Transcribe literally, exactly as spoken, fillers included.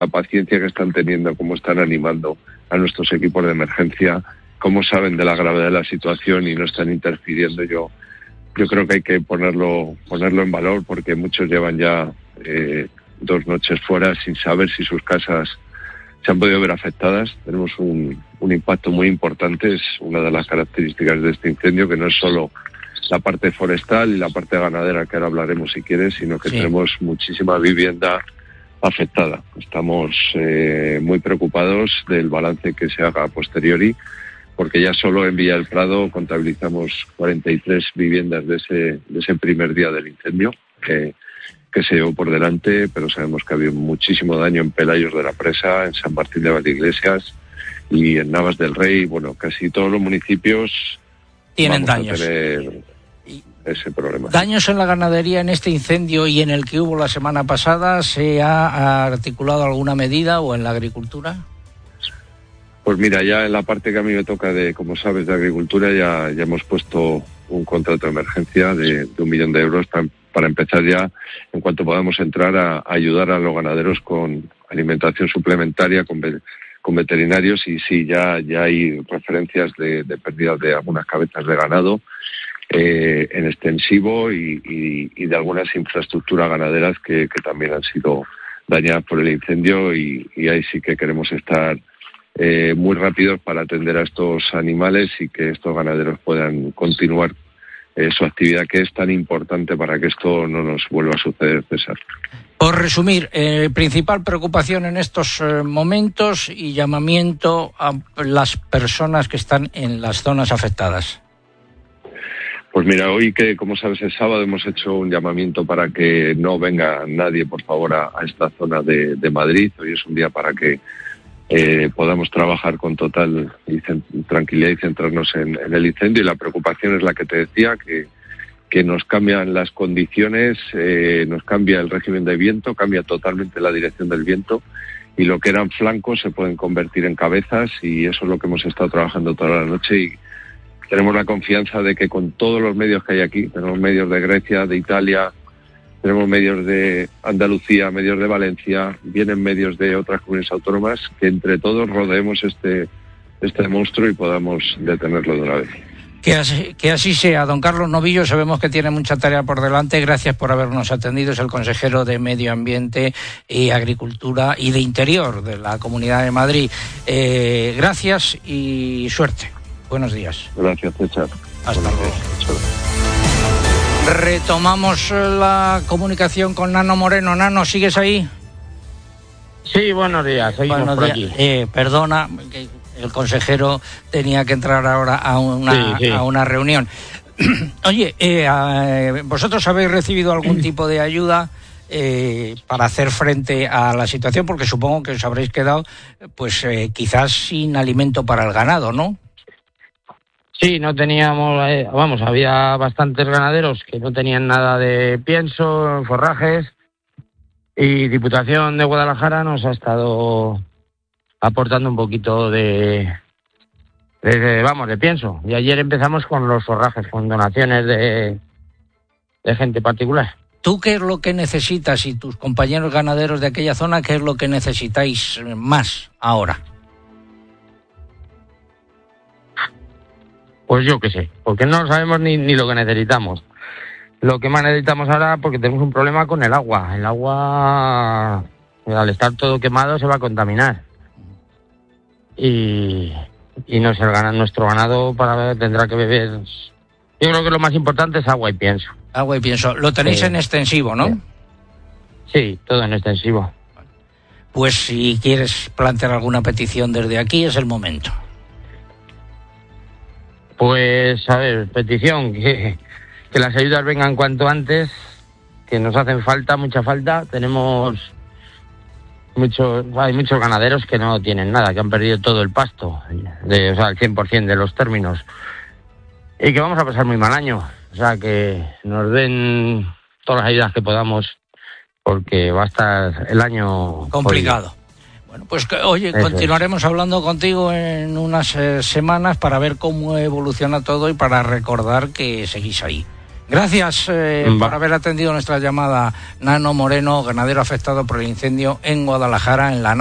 la paciencia que están teniendo, cómo están animando a nuestros equipos de emergencia, cómo saben de la gravedad de la situación y no están interfiriendo. Yo yo creo que hay que ponerlo ponerlo en valor, porque muchos llevan ya eh, dos noches fuera sin saber si sus casas se han podido ver afectadas. Tenemos un, un impacto muy importante. Es una de las características de este incendio, que no es solo la parte forestal y la parte ganadera, que ahora hablaremos si quieres, sino que sí, tenemos muchísima vivienda afectada. Estamos eh, muy preocupados del balance que se haga a posteriori, porque ya solo en Villa del Prado contabilizamos cuarenta y tres viviendas de ese, de ese primer día del incendio, que, que se llevó por delante, pero sabemos que ha habido muchísimo daño en Pelayos de la Presa, en San Martín de Valdeiglesias y en Navas del Rey. Bueno, casi todos los municipios tienen vamos daños. a tener ese problema. ¿Daños en la ganadería en este incendio y en el que hubo la semana pasada? ¿Se ha articulado alguna medida, o en la agricultura? Pues mira, ya en la parte que a mí me toca, de, como sabes, de agricultura, ya, ya hemos puesto un contrato de emergencia de, de un millón de euros para, para empezar ya, en cuanto podamos entrar, a, a ayudar a los ganaderos con alimentación suplementaria, con, con veterinarios, y sí, ya, ya hay referencias de, de pérdidas de algunas cabezas de ganado eh, en extensivo y, y, y de algunas infraestructuras ganaderas que, que también han sido dañadas por el incendio, y, y ahí sí que queremos estar Eh, muy rápidos para atender a estos animales y que estos ganaderos puedan continuar eh, su actividad, que es tan importante para que esto no nos vuelva a suceder, César. Por resumir, eh, principal preocupación en estos eh, momentos y llamamiento a las personas que están en las zonas afectadas. Pues mira, hoy, que como sabes es sábado, hemos hecho un llamamiento para que no venga nadie, por favor, a, a esta zona de, de Madrid. Hoy es un día para que Eh, podamos trabajar con total y tranquilidad y centrarnos en, en el incendio. Y la preocupación es la que te decía, que, que nos cambian las condiciones, eh, nos cambia el régimen de viento, cambia totalmente la dirección del viento, y lo que eran flancos se pueden convertir en cabezas, y eso es lo que hemos estado trabajando toda la noche. Y tenemos la confianza de que con todos los medios que hay aquí, tenemos medios de Grecia, de Italia, tenemos medios de Andalucía, medios de Valencia, vienen medios de otras comunidades autónomas, que entre todos rodeemos este, este monstruo y podamos detenerlo de una vez. Que así, que así sea. Don Carlos Novillo, sabemos que tiene mucha tarea por delante. Gracias por habernos atendido. Es el consejero de Medio Ambiente y Agricultura y de Interior de la Comunidad de Madrid. Eh, gracias y suerte. Buenos días. Gracias, César. Hasta luego. Retomamos la comunicación con Nano Moreno. Nano, ¿sigues ahí? Sí, buenos días, seguimos buenos por días. aquí. Eh, perdona, que el consejero tenía que entrar ahora a una, sí, sí. a una reunión. Oye, eh, eh, ¿vosotros habéis recibido algún tipo de ayuda eh, para hacer frente a la situación? Porque supongo que os habréis quedado, pues eh, quizás sin alimento para el ganado, ¿no? Sí, no teníamos, eh, vamos, había bastantes ganaderos que no tenían nada de pienso, forrajes, y Diputación de Guadalajara nos ha estado aportando un poquito de, de, de vamos, de pienso. Y ayer empezamos con los forrajes, con donaciones de, de gente particular. ¿Tú qué es lo que necesitas, y tus compañeros ganaderos de aquella zona, qué es lo que necesitáis más ahora? Pues yo qué sé, porque no sabemos ni, ni lo que necesitamos. Lo que más necesitamos ahora, porque tenemos un problema con el agua. El agua, al estar todo quemado, se va a contaminar. Y, y no sé, el ganado, nuestro ganado para tendrá que beber. Yo creo que lo más importante es agua y pienso. Agua y pienso. Lo tenéis sí. en extensivo, ¿no? Sí. sí, todo en extensivo. Pues si quieres plantear alguna petición desde aquí, es el momento. Pues, a ver, petición, que, que las ayudas vengan cuanto antes, que nos hacen falta, mucha falta. Tenemos muchos, hay muchos ganaderos que no tienen nada, que han perdido todo el pasto, de, o sea, el cien por ciento de los términos. Y que vamos a pasar muy mal año, o sea, que nos den todas las ayudas que podamos, porque va a estar el año complicado. Jodido. Bueno, pues oye, Eso continuaremos es. hablando contigo en unas eh, semanas para ver cómo evoluciona todo y para recordar que seguís ahí. Gracias eh, por haber atendido nuestra llamada. Nano Moreno, ganadero afectado por el incendio en Guadalajara, en la